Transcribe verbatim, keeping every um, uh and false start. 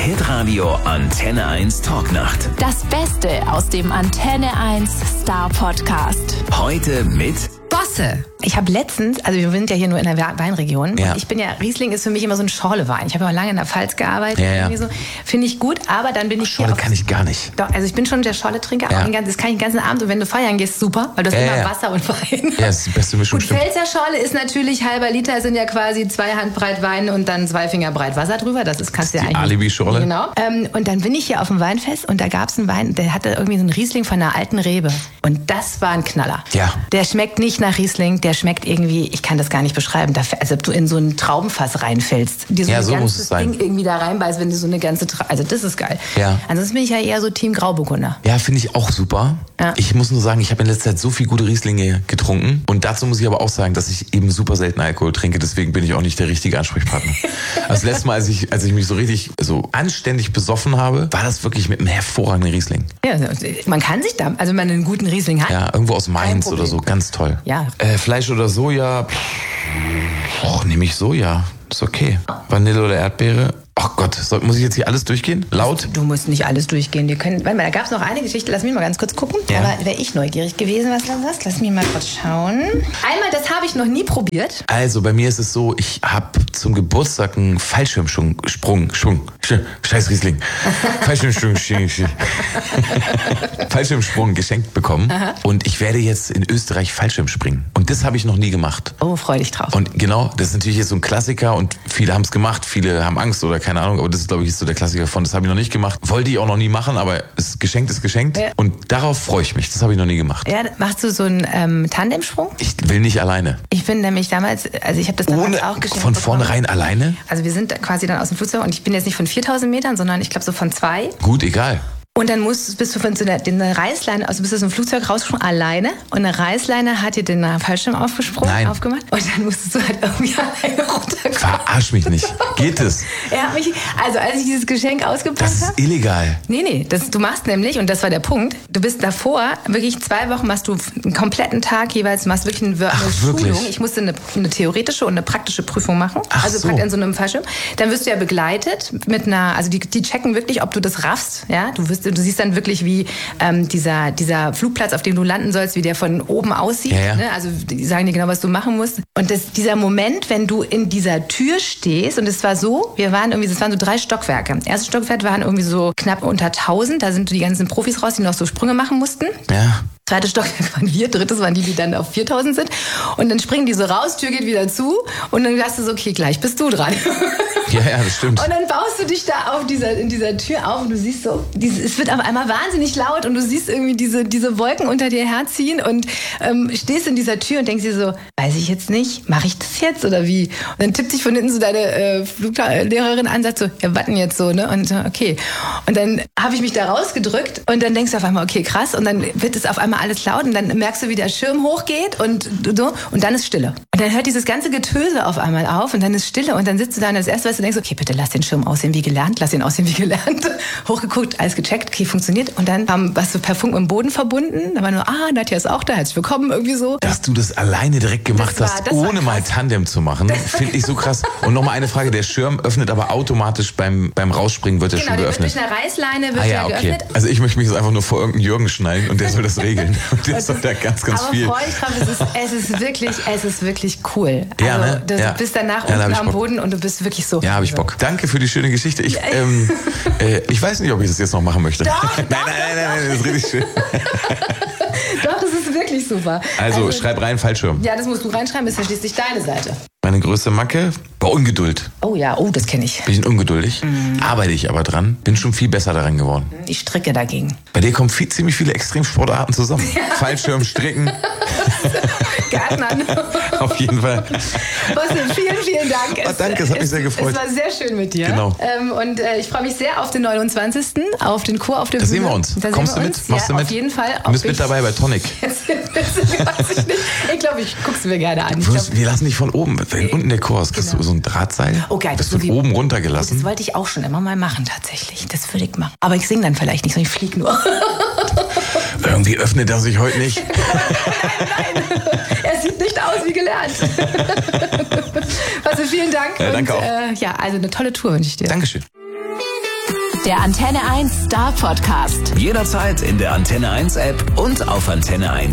Hitradio Antenne eins Talknacht. Das Beste aus dem Antenne eins Star Podcast. Heute mit Bosse. Ich habe letztens, also wir sind ja hier nur in der Weinregion. Ja. Und ich bin ja, Riesling ist für mich immer so ein Schorlewein. Ich habe ja auch lange in der Pfalz gearbeitet. Ja, ja. Irgendwie so. Finde ich gut, aber dann bin ich Schorle hier auf, kann ich gar nicht. Doch, also ich bin schon der Schorle-Trinker, Ja. auch den ganzen, das kann ich den ganzen Abend. Und wenn du feiern gehst, super, weil du hast Ja, immer ja. Wasser und Wein. Ja, das ist die beste Mischung, Gut, stimmt. Pfälzer Schorle ist natürlich halber Liter, sind ja quasi zwei Handbreit Wein und dann zwei Finger breit Wasser drüber. Das ist, kannst du ja die eigentlich. Alibi-Schorle? Genau. Ähm, und dann bin ich hier auf dem Weinfest und da gab es einen Wein, der hatte irgendwie so einen Riesling von einer alten Rebe. Und das war ein Knaller. Ja. Der schmeckt nicht nach Riesling, der schmeckt irgendwie, ich kann das gar nicht beschreiben, da, als ob du in so ein Traubenfass reinfällst. Dir so Ja, ein so muss ganzes es sein. Ding irgendwie da reinbeißt, wenn du so eine ganze, Tra also das ist geil. Ja. Ansonsten bin ich ja eher so Team Grauburgunder. Ja, finde ich auch super. Ja. Ich muss nur sagen, ich habe in letzter Zeit so viel gute Rieslinge getrunken. Und dazu muss ich aber auch sagen, dass ich eben super selten Alkohol trinke. Deswegen bin ich auch nicht der richtige Ansprechpartner. Also das letzte Mal, als ich, als ich mich so richtig so anständig besoffen habe, war das wirklich mit einem hervorragenden Riesling. Ja, man kann sich da, also wenn man einen guten Riesling hat. Ja, irgendwo aus Mainz Problem. oder so. Ganz toll. Ja. Äh, Fleisch oder Soja? Och, nehme ich Soja. Ist okay. Vanille oder Erdbeere? Ach Gott, soll, muss ich jetzt hier alles durchgehen? Laut? Du musst nicht alles durchgehen. Wir können, warte mal, da gab es noch eine Geschichte, lass mich mal ganz kurz gucken. Ja. Aber wäre ich neugierig gewesen, was du sagst. Lass mich mal kurz schauen. Einmal, das habe ich noch nie probiert. Also bei mir ist es so, ich habe zum Geburtstag einen Fallschirmsprung, Sprung, Schwung, Sch- Scheiß Riesling, Fallschirmsprung, Sch- Sch- Fallschirmsprung geschenkt bekommen. Aha. Und ich werde jetzt in Österreich Fallschirm springen. Und das habe ich noch nie gemacht. Oh, freu dich drauf. Und genau, das ist natürlich jetzt so ein Klassiker und viele haben es gemacht, viele haben Angst oder keine Ahnung, aber das ist, glaube ich, ist so der Klassiker von, das habe ich noch nicht gemacht. Wollte ich auch noch nie machen, aber es, geschenkt ist geschenkt. Ja. Und darauf freue ich mich, das habe ich noch nie gemacht. Ja, machst du so einen ähm, Tandemsprung? Ich will nicht alleine. Ich bin nämlich damals, also ich habe das damals Ohne, auch geschenkt von bekommen. vornherein alleine? Also wir sind quasi dann aus dem Flugzeug und ich bin jetzt nicht von viertausend Metern, sondern ich glaube so von zwei. Gut, egal. Und dann musst, bist du von so einer, den Reißleine, also bist du aus dem Flugzeug rausgesprungen, alleine. Und eine Reißleine hat dir den Fallschirm aufgesprungen, Nein. aufgemacht. Und dann musstest du halt irgendwie alleine runterkommen. Verarsch mich nicht. Geht es? Er hat mich, also als ich dieses Geschenk ausgepackt Das ist habe. illegal. Nee, nee, das, du machst nämlich, und das war der Punkt, du bist davor, wirklich zwei Wochen machst du einen kompletten Tag jeweils, machst wirklich eine, eine Ach, Schulung. wirklich? Ich musste eine, eine theoretische und eine praktische Prüfung machen. Ach also so. praktisch in so einem Fallschirm. Dann wirst du ja begleitet mit einer, also die, die checken wirklich, ob du das raffst. Ja? Du, wirst, du siehst dann wirklich, wie ähm, dieser, dieser Flugplatz, auf dem du landen sollst, wie der von oben aussieht. Ja, ja. Ne? Also die sagen dir genau, was du machen musst. Und das, dieser Moment, wenn du in dieser Tür stehst, und es war so, wir waren irgendwie, es waren so drei Stockwerke. Erstes Stockwerk waren irgendwie so knapp unter tausend, da sind die ganzen Profis raus, die noch so Sprünge machen mussten. Ja. Zweites Stockwerk waren wir, drittes waren die, die dann auf viertausend sind. Und dann springen die so raus, Tür geht wieder zu und dann sagst du so, okay, gleich bist du dran. Ja, ja, das stimmt. Und dann baust du dich da auf dieser, in dieser Tür auf und du siehst so, diese, es wird auf einmal wahnsinnig laut und du siehst irgendwie diese, diese Wolken unter dir herziehen und ähm, stehst in dieser Tür und denkst dir so, weiß ich jetzt nicht, mache ich das jetzt oder wie? Und dann tippt sich von hinten so deine äh, Fluglehrerin an und sagt so, ja, was denn jetzt so, ne? Und so, okay. Und dann habe ich mich da rausgedrückt und dann denkst du auf einmal, okay, krass. Und dann wird es auf einmal alles laut und dann merkst du, wie der Schirm hochgeht und so und dann ist Stille. Und dann hört dieses ganze Getöse auf einmal auf und dann ist Stille und dann sitzt du da und das erste, was du denkst, okay, bitte lass den Schirm aussehen wie gelernt, lass ihn aussehen wie gelernt. Hochgeguckt, alles gecheckt, okay, funktioniert. Und dann haben was so per Funk mit dem Boden verbunden. Da war nur, ah, Nadja ist auch da, herzlich willkommen, irgendwie so. Dass du das alleine direkt gemacht Das war- hast, das war ohne mal Tandem zu machen, finde ich so krass. Und nochmal eine Frage, der Schirm öffnet aber automatisch beim, beim Rausspringen, wird der Genau, schon der wird geöffnet. durch eine Reißleine wird Ah der ja, okay. geöffnet. Also ich möchte mich jetzt einfach nur vor irgendeinen Jürgen schnallen und der soll das regeln. Und der soll da ganz, ganz Aber viel. freu dich drauf, es ist, es ist wirklich, es ist wirklich cool. Also Ja, ne? du Ja. bist danach Ja, da hab unten ich am Bock. Boden und du bist wirklich so. Ja, habe ich Bock. Danke für die schöne Geschichte. Ich, Ja. ähm, äh, ich weiß nicht, ob ich das jetzt noch machen möchte. Doch, nein, nein, nein, nein, nein, das ist richtig schön. Doch, es ist wirklich super. Also, schreib rein, Fallschirm. Ja, das musst du reinschreiben, ist ja schließlich deine Seite. Meine größte Macke? War Ungeduld. Oh ja, oh, das kenne ich. Bin ich ungeduldig, arbeite ich aber dran, bin schon viel besser daran geworden. Ich stricke dagegen. Bei dir kommen viel, ziemlich viele Extremsportarten zusammen. Fallschirm, Stricken, Gärtnern. auf jeden Fall. Bosse, vielen, vielen Dank. Oh, danke, es hat mich sehr gefreut. Es war sehr schön mit dir. Genau. Ähm, und äh, ich freue mich sehr auf den neunundzwanzigsten auf den Chor auf der Da Bühne. sehen wir uns. Da sehen Kommst wir du uns. mit? Machst ja, du mit? Auf jeden Fall. Du bist Ob mit ich- dabei bei Tonic. Jetzt weiß ich nicht. Ich glaube, ich guck's mir gerne an. Ich Wir, glaub, müssen, wir lassen dich von oben. Wenn unten der Chor ist, kriegst Genau. du so ein Drahtseil. Oh, geil. Bist So du wie- oben das runtergelassen. wollte ich auch schon immer mal machen, tatsächlich. Das würde ich machen. Aber ich singe dann vielleicht nicht, sondern ich fliege nur. Irgendwie öffnet er sich heute nicht. Nein, er sieht nicht aus wie gelernt. Also vielen Dank. Ja, danke und, auch. Äh, ja, also eine tolle Tour wünsche ich dir. Dankeschön. Der Antenne eins Star Podcast. Jederzeit in der Antenne eins App und auf antenne eins